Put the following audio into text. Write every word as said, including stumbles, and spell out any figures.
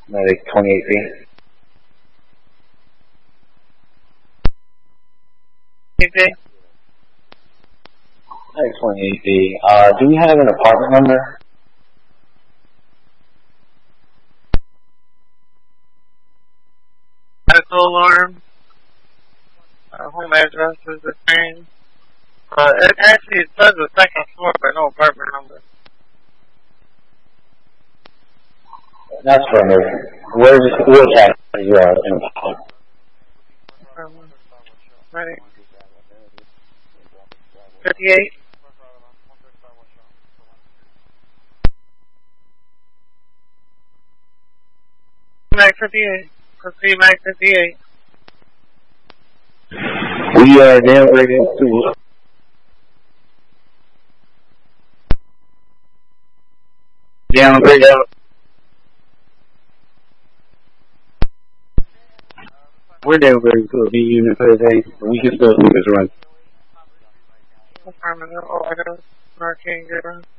Medic twenty-eight B. Okay. Medic twenty-eight B. Uh, do we have an apartment number? Medical alarm. Uh, home address is the same. Uh, it actually it says the second floor, but no apartment number. That's for emergency. Where's which actually you are in the Um, ready. fifty-eight. Mac fifty-eight. Proceed Mac fifty-eight. We are now ready to down right out. We're down ready to a B unit for the day. We can still do this run. Affirmative order. Marking zero.